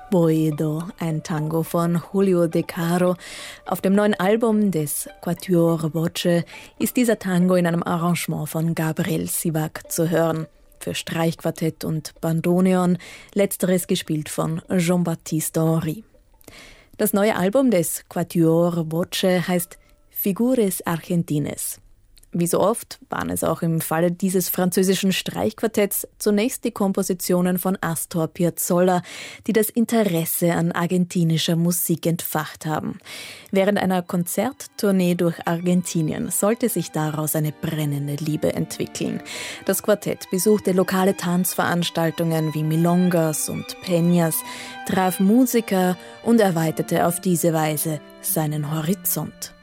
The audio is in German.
Boedo, ein Tango von Julio De Caro. Auf dem neuen Album des Quatuor Voce ist dieser Tango in einem Arrangement von Gabriel Sivac zu hören. Für Streichquartett und Bandoneon, letzteres gespielt von Jean-Baptiste Henry. Das neue Album des Quatuor Voce heißt Figures Argentines. Wie so oft waren es auch im Falle dieses französischen Streichquartetts zunächst die Kompositionen von Astor Piazzolla, die das Interesse an argentinischer Musik entfacht haben. Während einer Konzerttournee durch Argentinien sollte sich daraus eine brennende Liebe entwickeln. Das Quartett besuchte lokale Tanzveranstaltungen wie Milongas und Peñas, traf Musiker und erweiterte auf diese Weise seinen Horizont.